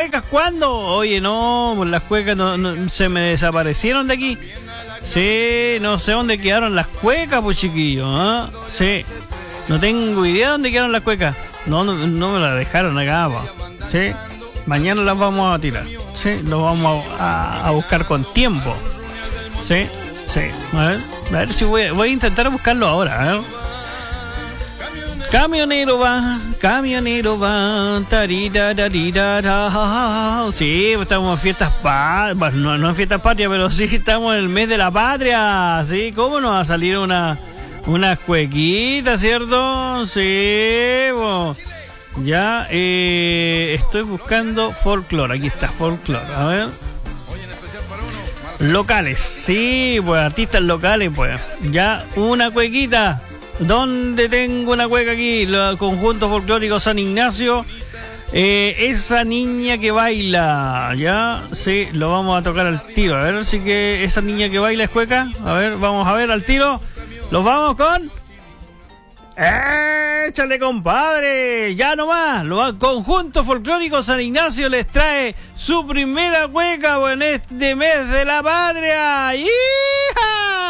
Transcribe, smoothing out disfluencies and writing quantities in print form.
cuecas, ¿cuándo? Oye, no, pues las cuecas se me desaparecieron de aquí. Sí, no sé dónde quedaron las cuecas, pues chiquillos, ¿eh? Sí, no tengo idea dónde quedaron las cuecas. No me las dejaron acá, pa. Sí, mañana las vamos a tirar. Sí, lo vamos a buscar con tiempo. Sí, a ver si voy a intentar buscarlo ahora, a ver. Camionero va, tarita, sí, estamos en fiestas patrias, no en fiestas patrias, pero sí estamos en el mes de la patria, sí, ¿cómo nos va a salir unas cuequitas, cierto? Sí, ya, estoy buscando folclore, aquí está folclore, a ver. Locales, sí, pues artistas locales, pues, ya, una cuequita. ¿Dónde tengo una cueca aquí? El conjunto folclórico San Ignacio. Esa niña que baila. Ya, sí, lo vamos a tocar al tiro. A ver si que esa niña que baila es cueca. A ver, vamos a ver al tiro. Los vamos con... ¡Échale, compadre! Ya nomás. Conjunto folclórico San Ignacio les trae su primera cueca en este mes de la patria. ¡Hija!